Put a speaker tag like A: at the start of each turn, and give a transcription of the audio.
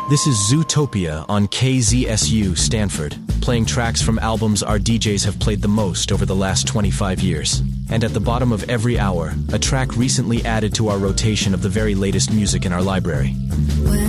A: This is Zootopia on KZSU Stanford, playing tracks from albums our DJs have played the most over the last 25 years. And at the bottom of every hour, a track recently added to our rotation of the very latest music in our library.